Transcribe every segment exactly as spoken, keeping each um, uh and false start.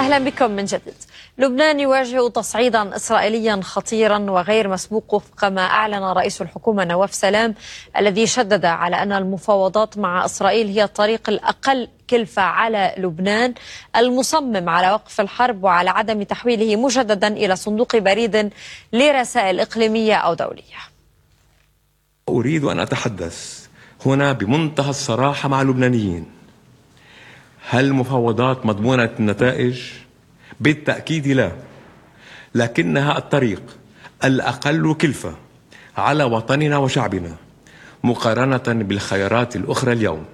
أهلا بكم من جديد. لبنان يواجه تصعيدا إسرائيليا خطيرا وغير مسبوق وفق ما أعلن رئيس الحكومة نواف سلام، الذي شدد على أن المفاوضات مع إسرائيل هي الطريق الأقل كلفة على لبنان المصمم على وقف الحرب وعلى عدم تحويله مجددا إلى صندوق بريد لرسائل إقليمية أو دولية. أريد أن أتحدث هنا بمنتهى الصراحة مع اللبنانيين. هل المفاوضات مضمونة النتائج؟ بالتأكيد لا، لكنها الطريق الأقل كلفة على وطننا وشعبنا مقارنة بالخيارات الأخرى اليوم.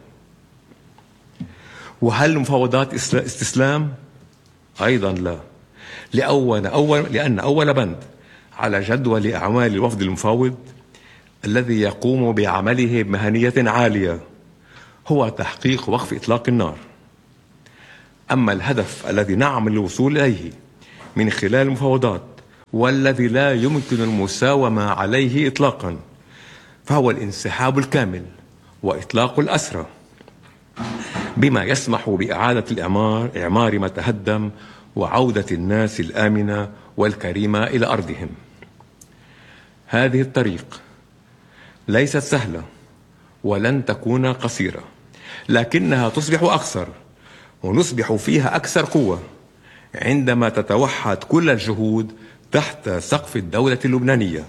وهل المفاوضات استسلام؟ أيضا لا، لأول أول لأن أول بند على جدول أعمال الوفد المفاوض الذي يقوم بعمله بمهنية عالية هو تحقيق وقف إطلاق النار. أما الهدف الذي نعمل الوصول إليه من خلال المفاوضات والذي لا يمكن المساومة عليه إطلاقا فهو الانسحاب الكامل وإطلاق الأسرى، بما يسمح بإعادة الإعمار إعمار ما تهدم وعودة الناس الآمنة والكريمة إلى أرضهم. هذه الطريق ليست سهلة ولن تكون قصيرة، لكنها تصبح أقصر ونصبح فيها أكثر قوة عندما تتوحد كل الجهود تحت سقف الدولة اللبنانية.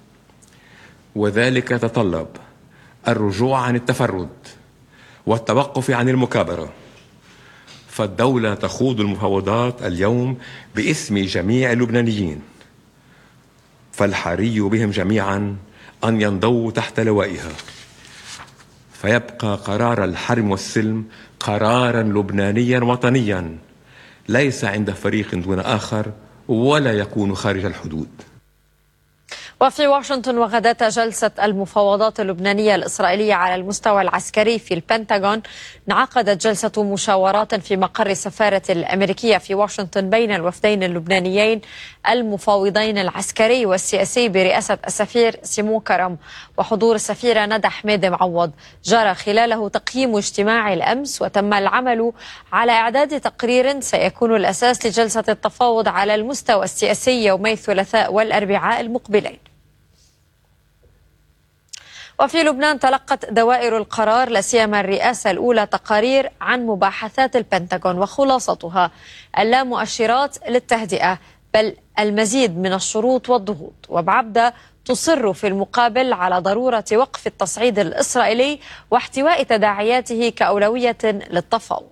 وذلك يتطلب الرجوع عن التفرد والتوقف عن المكابرة، فالدولة تخوض المفاوضات اليوم باسم جميع اللبنانيين، فالحري بهم جميعا أن ينضووا تحت لوائها، فيبقى قرار الحرم والسلم قرارا لبنانيا وطنيا ليس عند فريق دون آخر ولا يكون خارج الحدود. وفي واشنطن وغداة جلسة المفاوضات اللبنانية الإسرائيلية على المستوى العسكري في البنتاغون، انعقدت جلسة مشاورات في مقر السفارة الأمريكية في واشنطن بين الوفدين اللبنانيين المفاوضين العسكري والسياسي برئاسة السفير سيمون كرم وحضور السفيرة ندى حميد معوض. جرى خلاله تقييم اجتماع الأمس، وتم العمل على إعداد تقرير سيكون الأساس لجلسة التفاوض على المستوى السياسي يومي الثلاثاء والأربعاء المقبلين. وفي لبنان تلقت دوائر القرار لا سيما الرئاسة الأولى تقارير عن مباحثات البنتاغون، وخلاصتها اللا مؤشرات للتهدئة بل المزيد من الشروط والضغوط. وبعبدة تصر في المقابل على ضرورة وقف التصعيد الإسرائيلي واحتواء تداعياته كأولوية للتفاوض.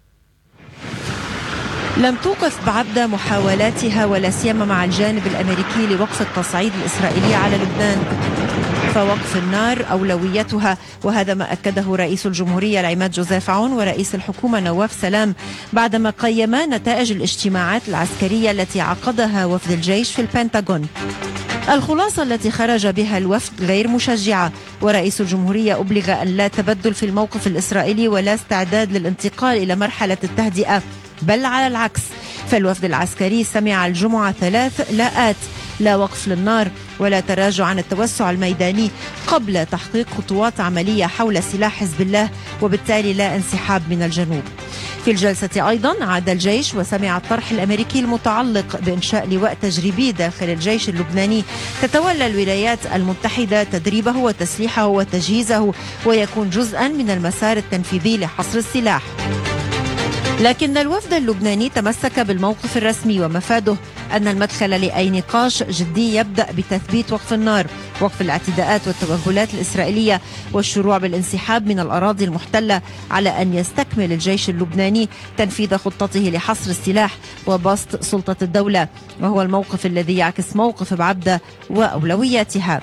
لم توقف بعبدة محاولاتها ولا سيما مع الجانب الأمريكي لوقف التصعيد الإسرائيلي على لبنان، فوقف النار أولويتها، وهذا ما أكده رئيس الجمهورية العماد جوزيف عون ورئيس الحكومة نواف سلام بعدما قيما نتائج الاجتماعات العسكرية التي عقدها وفد الجيش في البنتاغون. الخلاصة التي خرج بها الوفد غير مشجعة، ورئيس الجمهورية أبلغ أن لا تبدل في الموقف الإسرائيلي ولا استعداد للانتقال إلى مرحلة التهدئة، بل على العكس، فالوفد العسكري سمع الجمعة ثلاث لاءات: لا وقف للنار ولا تراجع عن التوسع الميداني قبل تحقيق خطوات عملية حول سلاح حزب الله، وبالتالي لا انسحاب من الجنوب. في الجلسة أيضا عاد الجيش وسمع الطرح الأمريكي المتعلق بإنشاء لواء تجريبي داخل الجيش اللبناني تتولى الولايات المتحدة تدريبه وتسليحه وتجهيزه، ويكون جزءا من المسار التنفيذي لحصر السلاح. لكن الوفد اللبناني تمسك بالموقف الرسمي، ومفاده أن المدخل لأي نقاش جدي يبدأ بتثبيت وقف النار، وقف الاعتداءات والتوغلات الإسرائيلية، والشروع بالانسحاب من الأراضي المحتلة، على أن يستكمل الجيش اللبناني تنفيذ خطته لحصر السلاح وبسط سلطة الدولة، وهو الموقف الذي يعكس موقف بعبدة وأولوياتها.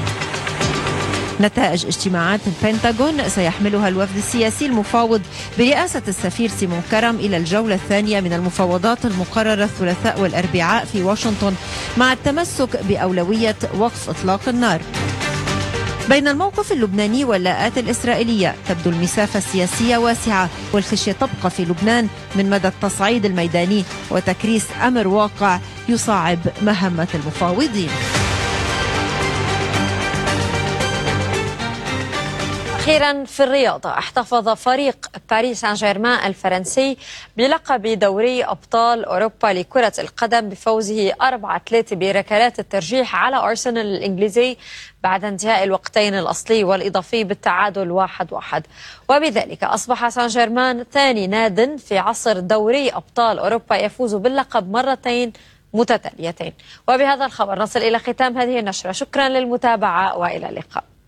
نتائج اجتماعات البنتاغون سيحملها الوفد السياسي المفاوض برئاسة السفير سيمون كرم إلى الجولة الثانية من المفاوضات المقررة الثلاثاء والأربعاء في واشنطن، مع التمسك بأولوية وقف إطلاق النار. بين الموقف اللبناني واللاءات الإسرائيلية تبدو المسافة السياسية واسعة، والخشية تبقى في لبنان من مدى التصعيد الميداني وتكريس أمر واقع يصعب مهمة المفاوضين. أخيرا في الرياضة، احتفظ فريق باريس سان جيرمان الفرنسي بلقب دوري أبطال أوروبا لكرة القدم بفوزه أربعة ثلاثة بركلات الترجيح على أرسنال الإنجليزي بعد انتهاء الوقتين الأصلي والإضافي بالتعادل واحد واحد، وبذلك أصبح سان جيرمان ثاني ناد في عصر دوري أبطال أوروبا يفوز باللقب مرتين متتاليتين. وبهذا الخبر نصل إلى ختام هذه النشرة، شكرا للمتابعة وإلى اللقاء.